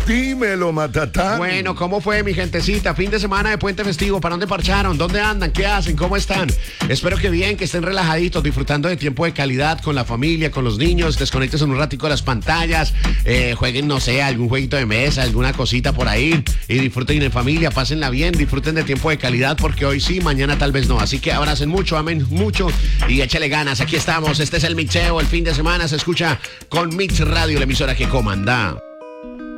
Dímelo, Matatán. Bueno, ¿cómo fue mi gentecita? Fin de semana de puente festivo, ¿para dónde parcharon? ¿Dónde andan? ¿Qué hacen? ¿Cómo están? Espero que bien, que estén relajaditos, disfrutando de tiempo de calidad con la familia, con los niños, desconecten un ratico de las pantallas, jueguen, no sé, algún jueguito de mesa, alguna cosita por ahí y disfruten en familia, pásenla bien, disfruten de tiempo de calidad porque hoy sí, mañana tal vez no. Así que abracen mucho, amen mucho y échale ganas. Aquí estamos, este es el mixeo, el fin de semana se escucha con Mix Radio, la emisora que comanda.